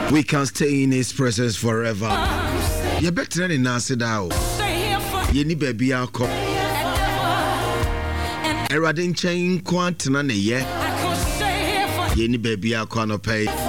We can stay in His presence forever. You better than Nasidao. You need baby alcohol. Eradin chain quantina ye. You need baby alcohol pay.